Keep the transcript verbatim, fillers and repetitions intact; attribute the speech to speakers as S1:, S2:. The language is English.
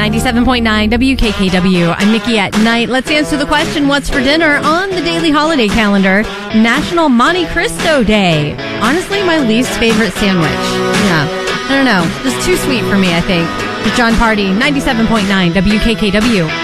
S1: ninety-seven point nine W K K W. I'm Nikki at Night. Let's answer the question, what's for dinner on the daily holiday calendar? National Monte Cristo Day. Honestly, my least favorite sandwich. Yeah, I don't know. Just too sweet for me, I think. John Party, ninety-seven point nine W K K W.